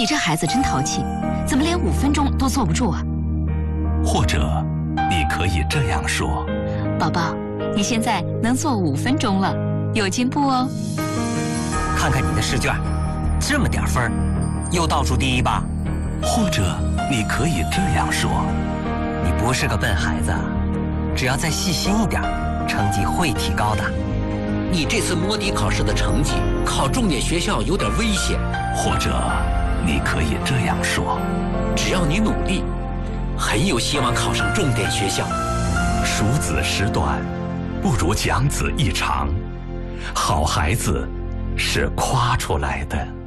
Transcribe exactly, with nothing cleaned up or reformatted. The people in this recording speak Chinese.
你这孩子真淘气，怎么连五分钟都坐不住啊？ 或者，你可以这样说： 宝宝，你现在能坐五分钟了，有进步哦。 看看你的试卷，这么点分儿，又倒数第一吧？ 或者，你可以这样说： 你不是个笨孩子，只要再细心一点，成绩会提高的。 你这次摸底考试的成绩，考重点学校有点危险。 或者，你可以这样说： 只要你努力，很有希望考上重点学校。 数子时短，不如讲子一长。好孩子是夸出来的。